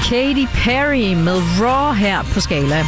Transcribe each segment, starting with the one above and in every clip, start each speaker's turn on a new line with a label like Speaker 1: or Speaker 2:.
Speaker 1: Katy Perry med Raw her på Skala.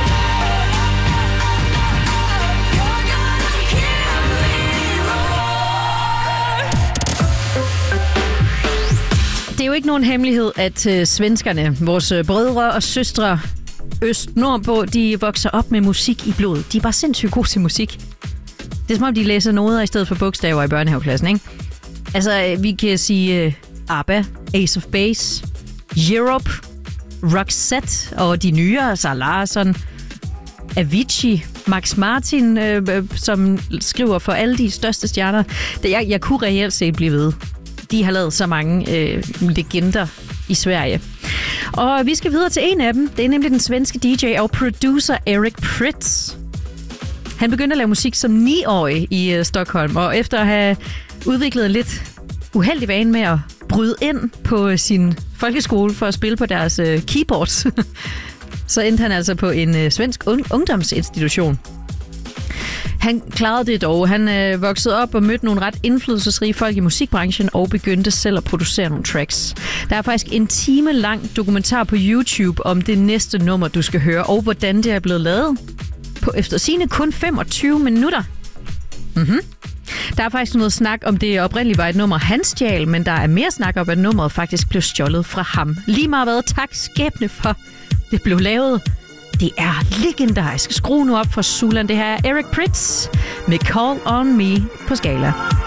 Speaker 1: Det er jo ikke nogen hemmelighed, at svenskerne, vores brødre og søstre øst nordpå, de vokser op med musik i blodet. De er bare sindssygt gode til musik. Det er som om, de læser noder i stedet for bogstaver i børnehaveklassen, ikke? Altså, vi kan sige ABBA, Ace of Base, Europe, Roxette og de nyere, Zara Larsson, Avicii, Max Martin, som skriver for alle de største stjerner. Jeg kunne reelt set blive ved. De har lavet så mange legender i Sverige. Og vi skal videre til en af dem. Det er nemlig den svenske DJ og producer Eric Prydz. Han begyndte at lave musik som 9-årig i Stockholm, og efter at have udviklet en lidt uheldig vane med at bryde ind på sin folkeskole for at spille på deres keyboards, så endte han altså på en svensk ungdomsinstitution. Han klarede det dog. Han voksede op og mødte nogle ret indflydelsesrige folk i musikbranchen og begyndte selv at producere nogle tracks. Der er faktisk en time lang dokumentar på YouTube om det næste nummer, du skal høre, og hvordan det er blevet lavet. På eftersigende kun 25 minutter. Der er faktisk noget snak om, det oprindeligt var et nummer, han stjal, men der er mere snak om, at nummeret faktisk blev stjålet fra ham. Lige meget hvad, tak skæbne for, det blev lavet. Det er legendarisk. Skru nu op for Sulan. Det her er Eric Prydz med Call On Me på Skala.